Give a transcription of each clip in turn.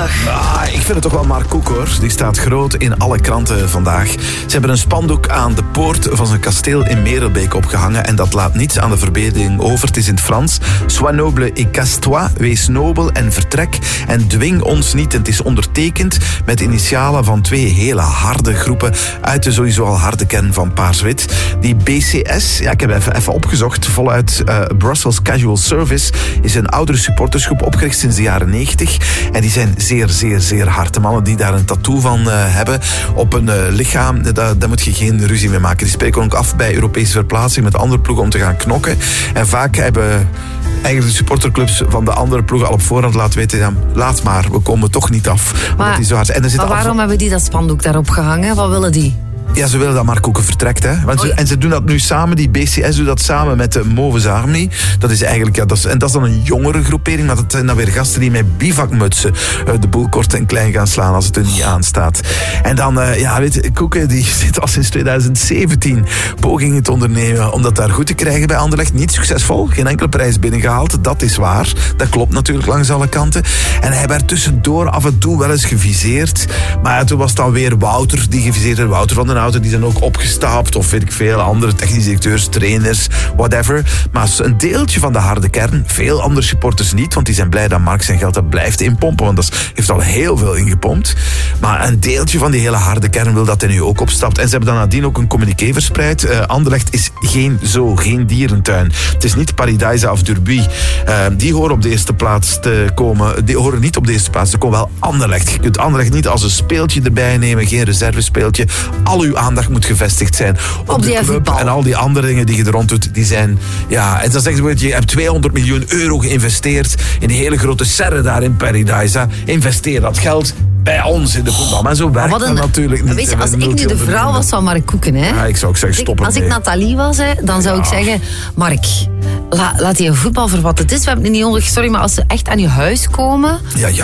Ik vind het toch wel Mark Koek, hoor. Die staat groot in alle kranten vandaag. Ze hebben een spandoek aan de poort van zijn kasteel in Merelbeek opgehangen en dat laat niets aan de verbetering over. Het is in het Frans. Sois noble et casse-toi. Wees nobel en vertrek en dwing ons niet. En het is ondertekend met initialen van 2 hele harde groepen uit de sowieso al harde kern van Paars-Wit. Die BCS, ik heb even opgezocht, voluit Brussels Casual Service, is een oudere supportersgroep opgericht sinds de jaren 90. En die zijn zeer, zeer, zeer hard. De mannen die daar een tattoo van hebben op een lichaam, daar moet je geen ruzie mee maken. Die spreken ook af bij Europese verplaatsing met andere ploegen om te gaan knokken. En vaak hebben eigenlijk de supporterclubs van de andere ploegen al op voorhand laten weten, ja, laat maar, we komen toch niet af. Maar waarom hebben die dat spandoek daarop gehangen? Wat willen die? Ja, ze willen dat Mark Koeken vertrekt. Hè. En ze doen dat nu samen, die BCS doet dat samen met de Mauves Army. Dat is eigenlijk, en dat is dan een jongere groepering, maar dat zijn dan weer gasten die met bivakmutsen de boel kort en klein gaan slaan als het er niet aan staat. En dan, weet je, Koeken die zit al sinds 2017 pogingen te ondernemen om dat daar goed te krijgen bij Anderlecht. Niet succesvol, geen enkele prijs binnengehaald, dat is waar. Dat klopt natuurlijk langs alle kanten. En hij werd tussendoor af en toe wel eens geviseerd. Maar toen was het dan weer Wouter die geviseerd werd, Wouter van den Houten, die zijn ook opgestaapt, of weet ik veel, andere technische directeurs, trainers, whatever. Maar een deeltje van de harde kern, veel andere supporters niet, want die zijn blij dat Mark zijn geld dat blijft inpompen, want dat heeft al heel veel ingepompt. Maar een deeltje van die hele harde kern wil dat hij nu ook opstapt. En ze hebben dan nadien ook een communiqué verspreid. Anderlecht is geen dierentuin. Het is niet Paradise of Derby. Die horen op de eerste plaats te komen. Die horen niet op de eerste plaats. Er komt wel Anderlecht. Je kunt Anderlecht niet als een speeltje erbij nemen, geen reservespeeltje. Al uw aandacht moet gevestigd zijn op de club. En al die andere dingen die je er rond doet, die zijn... Ja, en dan zeggen ze, je hebt 200 miljoen euro geïnvesteerd in die hele grote serre daar in Paradise. Investeer dat geld bij ons in de voetbal. Maar zo werkt dat natuurlijk niet. Weet je, als ik nu de vrouw was van Mark Koeken, hè, ja, ik zou ook zeggen, stop als ik Nathalie was, hè, dan zou ik zeggen, Mark, laat die voetbal voor wat het is. We hebben het niet nodig, sorry, maar als ze echt aan je huis komen,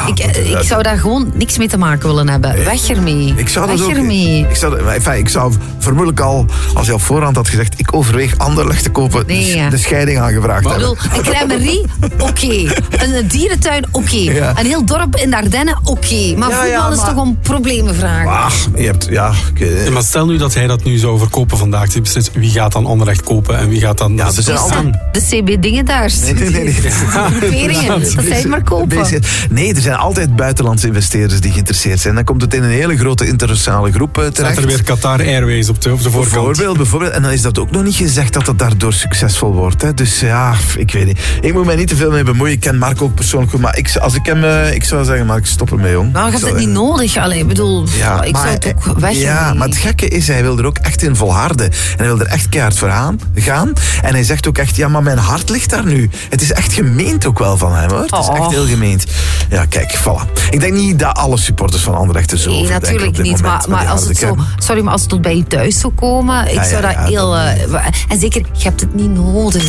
ik zou daar gewoon niks mee te maken willen hebben. Weg ermee. Ik zou vermoedelijk al, als je op voorhand had gezegd, ik overweeg Anderlecht te kopen, de scheiding aangevraagd hebben. Ik bedoel, een crèmerie, oké. Een dierentuin, oké. Ja. Een heel dorp in de Ardennen, oké. Maar voetbal is toch om problemen vragen. Maar stel nu dat hij dat nu zou verkopen vandaag. Wie gaat dan Anderlecht kopen en wie gaat dan... Ja, de CB-dingen daar. Nee. Groeperingen, dat zij het maar kopen. Nee, er zijn altijd buitenlandse investeerders die geïnteresseerd zijn. Dan komt het in een hele grote internationale groep terecht. Staat er weer Qatar Airways op de voorkant. Bijvoorbeeld. En dan is dat ook nog niet gezegd dat het daardoor succesvol wordt. Hè. Dus ja, ik weet niet. Ik moet mij niet te veel mee bemoeien. Ik ken Mark ook persoonlijk goed. Maar ik zou zeggen, Mark, stop ermee, jong. Nou, je hebt het niet nodig. Allee, ik bedoel, ik zou het ook weg. Ja, maar het gekke is, hij wil er ook echt in volharden. En hij wil er echt keihard voor gaan. En hij zegt ook echt, ja, maar mijn hart ligt daar nu. Het is echt gemeend ook wel van hem, hoor. Het is echt heel gemeend. Ja, kijk, voilà. Ik denk niet dat alle supporters van Anderlecht er zo over denken. Nee, natuurlijk niet. Maar als het zo... Sorry, maar als het tot bij je thuis zou komen, ik zou dat heel... en zeker, je hebt het niet nodig.